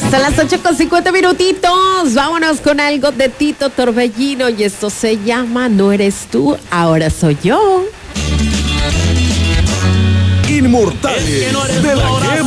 Son las 8:50 minutitos. Vámonos con algo de Tito Torbellino y esto se llama No eres tú, ahora soy yo. Inmortales de la Guerra.